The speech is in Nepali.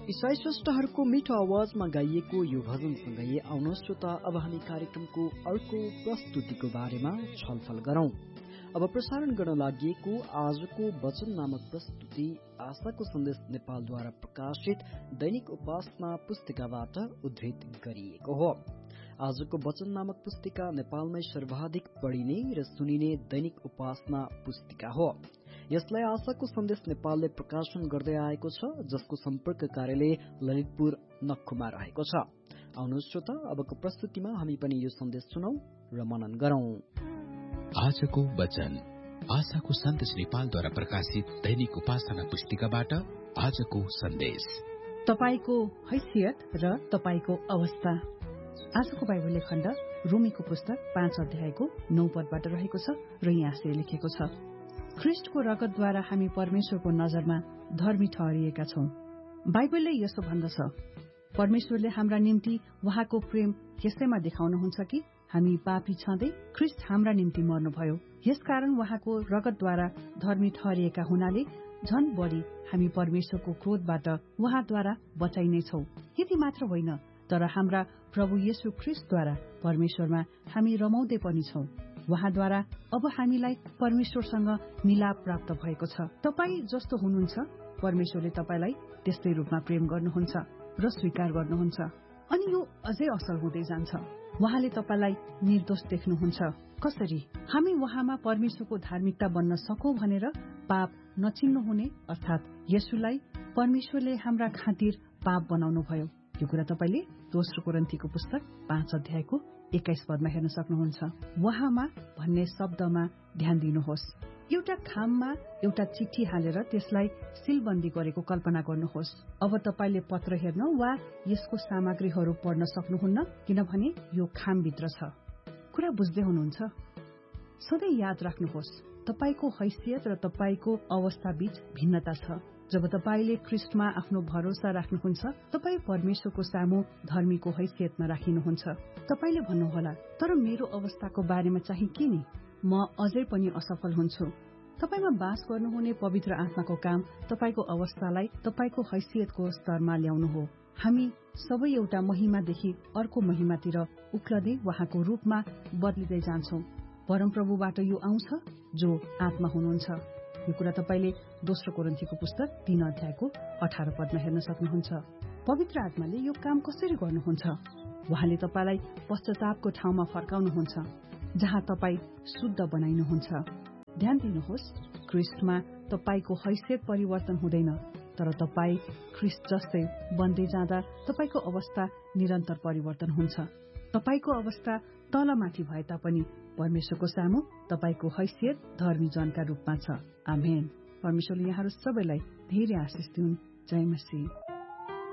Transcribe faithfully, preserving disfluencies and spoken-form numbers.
ईसाई स्रष्टाहरूको मिठो आवाजमा गाइएको यो भजनसँगै आउनुहोस् श्रोता, अब हामी कार्यक्रमको अर्को प्रस्तुतिको बारेमा छलफल गरौं। अब प्रसारण गर्न लागि आजको वचन नामक प्रस्तुति आशाको सन्देश नेपालद्वारा प्रकाशित दैनिक उपासना पुस्तिकाबाट उद्धृत गरिएको हो। आजको वचन नामक पुस्तिका नेपालमै सर्वाधिक पढिने र सुनिने दैनिक उपासना पुस्तिका हो। यसलाई आशाको सन्देश नेपालले प्रकाशन गर्दै आएको छ, जसको सम्पर्क कार्यालय ललितपुर नक्खुमा रहेको छ। आउनुहोस् श्रोता, अबको प्रस्तुतिमा हामी पनि यो सन्देश सुनौ र मनन गरौं। आजको वचन आशाको सन्देश नेपालद्वारा प्रकाशित दैनिक उपासना पुस्तिकाबाट आजको सन्देश। तपाईको हैसियत र तपाईको अवस्था। आजको बाइबल खण्ड रोमीको पुस्तक पाँच अध्यायको नौ पदबाट रहेको छ र यहाँ लेखेको छ, ख्रिस्टको रगतद्वारा हामी परमेश्वरको नजरमा धर्मी ठहरिएका छौं। बाइबलले यसो भन्दछ, परमेश्वरले हाम्रा निम्ति उहाँको प्रेम यसैमा देखाउनुहुन्छ कि हामी पापी छँदै ख्रिस्ट हाम्रा निम्ति मर्नुभयो। यसकारण उहाँको रगतद्वारा धर्मी ठहरिएका हुनाले झन बढी हामी परमेश्वरको क्रोधबाट उहाँद्वारा बचाइनेछौं। यति मात्र होइन, तर हाम्रा प्रभु येशू ख्रिस्टद्वारा परमेश्वरमा हामी रमाउँदै पनि छौं। उहाँद्वारा अब हामीलाई परमेश्वरसँग मिलाप प्राप्त भएको छ। तपाई जस्तो हुनुहुन्छ, परमेश्वरले तपाईलाई त्यस्तै रूपमा प्रेम गर्नुहुन्छ र स्वीकार गर्नुहुन्छ। अनि यो अझै असल हुँदै जान्छ। उहाँले तपाईलाई निर्दोष देख्नुहुन्छ। कसरी? हामी उहाँमा परमेश्वरको धार्मिकता बन्न सकौं भनेर पाप नचिन्नु हुने, अर्थात येशूलाई परमेश्वरले हाम्रा खातिर पाप बनाउनु भयो। यो कुरा तपाईले दोस्रो कोरिन्थीको पुस्तक पाँच अध्यायको एक्काइस पदमा हेर्न सक्नुहुन्छ। उहाँमा भन्ने शब्दमा ध्यान दिनुहोस्। एउटा खाममा एउटा चिठी हालेर त्यसलाई सिलबन्दी गरेको कल्पना गर्नुहोस्। अब तपाईले पत्र हेर्न वा यसको सामग्रीहरू पढ्न सक्नुहुन्न, किनभने यो खामभित्र छ। कुरा बुझ्दै हुनुहुन्छ? सधैँ याद राख्नुहोस्, तपाईको हैसियत र तपाईको अवस्था बीच भिन्नता छ। जब तपाईले ख्रिस्टमा आफ्नो भरोसा राख्नुहुन्छ, तपाई परमेश्वरको सामु धर्मीको हैसियतमा राखिनुहुन्छ। तपाईले भन्नुहोला, तर मेरो अवस्थाको बारेमा चाहिँ के नि? म अझै पनि असफल हुन्छु। तपाईमा बास गर्नुहुने पवित्र आत्माको काम तपाईको अवस्थालाई तपाईको हैसियतको स्तरमा ल्याउनु हो। हामी सबै एउटा महिमादेखि अर्को महिमातिर उक्लदै उहाँको रूपमा बदलिँदै जान्छौं। परमप्रभुबाट यो आउँछ जो आत्मा हुनुहुन्छ। यो कुरा तपाईले दोस्रो कोरिन्थीको पुस्तक तीन अध्यायको अठार पदमा हेर्न सक्नुहुन्छ। पवित्र आत्माले यो काम कसरी गर्नुहुन्छ? उहाँले तपाईलाई पश्चातापको ठाउँमा फर्काउनुहुन्छ, जहाँ तपाई शुद्ध बनाइनुहुन्छ। ध्यान दिनुहोस्, ख्रिस्टमा तपाईको हैसियत परिवर्तन हुँदैन, तर तपाई ख्रिस्ट जस्तै बन्दै जाँदा तपाईको अवस्था निरन्तर परिवर्तन हुन्छ। तपाईको अवस्था तलमाथि भए तापनि परमेश्वरको सामु तपाईको हैसियत धर्मी जनका रूपमा छ। आमेन। परमेश्वरले यहाँहरू सबैलाई धेरै आशिष दिउन्। जय मसीह।